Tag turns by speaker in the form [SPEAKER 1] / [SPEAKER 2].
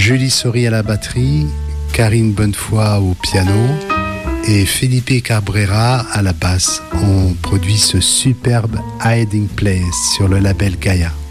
[SPEAKER 1] Julie Sori à la batterie, Karine Bonnefoy au piano et Felipe Cabrera à la basse ont produit ce superbe Hiding Place sur le label Gaia.